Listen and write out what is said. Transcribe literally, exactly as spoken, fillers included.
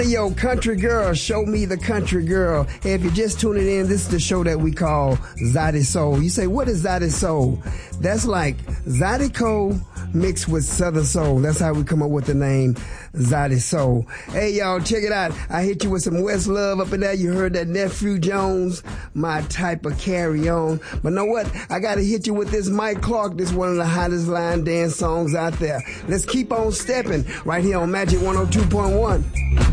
Yo, country girl, show me the country girl. Hey, if you're just tuning in, this is the show that we call Zydeco Soul. You say, what is Zydeco Soul? That's like Zydeco mixed with Southern Soul. That's how we come up with the name Zydeco Soul. Hey, y'all, check it out. I hit you with some West Love up in there. You heard that Nephew Jones, my type of carry on. But know what? I got to hit you with this Mike Clark. This one of the hottest line dance songs out there. Let's keep on stepping right here on Magic one oh two point one.